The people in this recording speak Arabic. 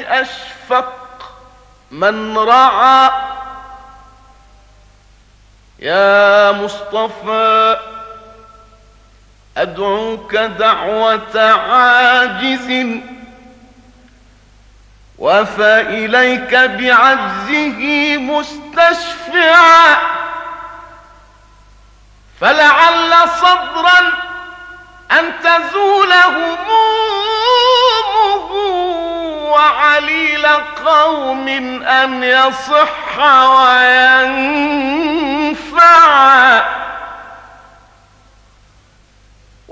أشفق من رعى. يا مصطفى أدعوك دعوة عاجز، وفإليك بعجزه مستشفعا، فلعل صبرا أن تزول همومه، وعليل قوم أن يصح وينفع.